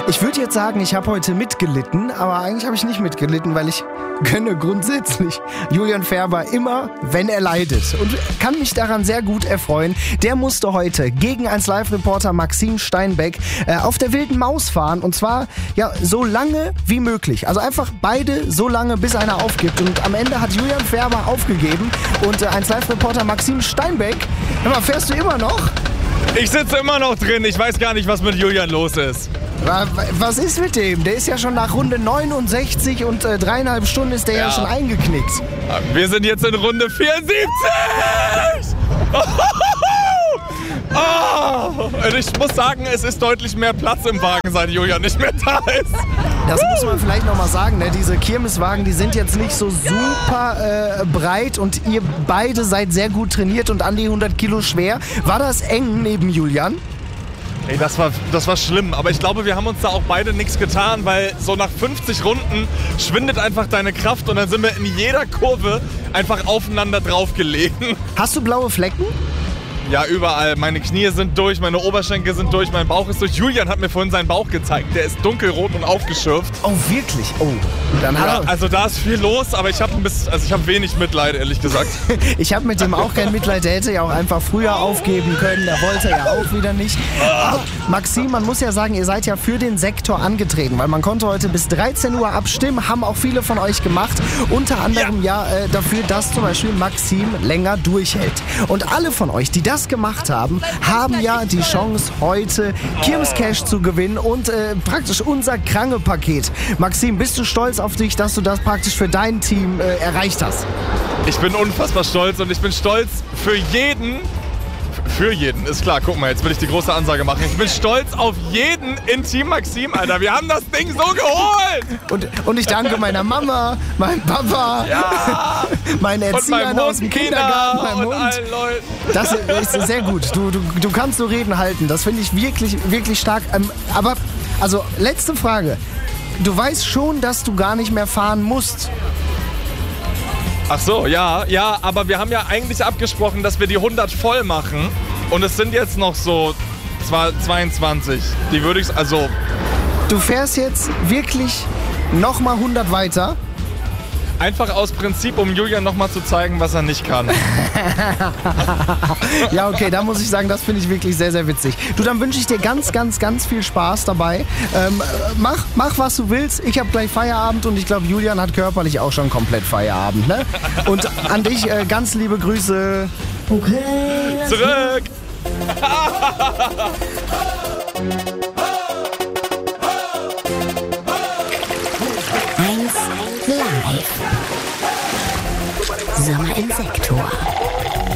Ich würde jetzt sagen, ich habe heute mitgelitten, aber eigentlich habe ich nicht mitgelitten, weil ich gönne grundsätzlich Julian Färber immer, wenn er leidet. Und kann mich daran sehr gut erfreuen. Der musste heute gegen 1 Live-Reporter Maxim Steinbeck auf der wilden Maus fahren. Und zwar ja so lange wie möglich. Also einfach beide so lange, bis einer aufgibt. Und am Ende hat Julian Färber aufgegeben. Und 1 Live-Reporter Maxim Steinbeck, hör mal, fährst du immer noch? Ich sitze immer noch drin. Ich weiß gar nicht, was mit Julian los ist. Was ist mit dem? Der ist ja schon nach Runde 69 und 3,5 Stunden ist der ja schon eingeknickt. Wir sind jetzt in Runde 74! Oh, und ich muss sagen, es ist deutlich mehr Platz im Wagen, seit Julian nicht mehr da ist. Das muss man vielleicht nochmal sagen, ne? Diese Kirmeswagen, die sind jetzt nicht so super breit und ihr beide seid sehr gut trainiert und an die 100 Kilo schwer. War das eng neben Julian? Ey, das war schlimm, aber ich glaube, wir haben uns da auch beide nichts getan, weil so nach 50 Runden schwindet einfach deine Kraft und dann sind wir in jeder Kurve einfach aufeinander draufgelegen. Hast du blaue Flecken? Ja, überall. Meine Knie sind durch, meine Oberschenkel sind durch, mein Bauch ist durch. Julian hat mir vorhin seinen Bauch gezeigt. Der ist dunkelrot und aufgeschürft. Oh, wirklich? Oh. Dann ja, also da ist viel los, aber ich habe wenig Mitleid, ehrlich gesagt. Ich habe mit dem auch kein Mitleid. Der hätte ja auch einfach früher aufgeben können. Der wollte ja auch wieder nicht. Aber Maxim, man muss ja sagen, ihr seid ja für den Sektor angetreten, weil man konnte heute bis 13 Uhr abstimmen, haben auch viele von euch gemacht. Unter anderem dafür, dass zum Beispiel Maxim länger durchhält. Und alle von euch, die das gemacht haben, haben ja die Chance, heute Kirmes-Cash zu gewinnen und praktisch unser Krange-Paket. Maxim, bist du stolz auf dich, dass du das praktisch für dein Team erreicht hast? Ich bin unfassbar stolz und ich bin stolz für jeden, ist klar, guck mal, jetzt will ich die große Ansage machen. Ich bin stolz auf jeden in Team Maxim, Alter. Wir haben das Ding so geholt! Und ich danke meiner Mama, meinem Papa, meinen Erziehern aus dem Kindergarten, meinem Hund. Allen Leuten. Das ist sehr gut. Du kannst so Reden halten. Das finde ich wirklich, wirklich stark. Aber, also, letzte Frage. Du weißt schon, dass du gar nicht mehr fahren musst. Ach so, ja, aber wir haben ja eigentlich abgesprochen, dass wir die 100 voll machen und es sind jetzt noch so 22. Die würde ich, also... Du fährst jetzt wirklich nochmal 100 weiter? Einfach aus Prinzip, um Julian nochmal zu zeigen, was er nicht kann. Ja, okay, da muss ich sagen, das finde ich wirklich sehr, sehr witzig. Du, dann wünsche ich dir ganz, ganz, ganz viel Spaß dabei. Mach, was du willst. Ich habe gleich Feierabend und ich glaube, Julian hat körperlich auch schon komplett Feierabend. Ne? Und an dich ganz liebe Grüße. Okay. Zurück! Live. Sommer im Sektor.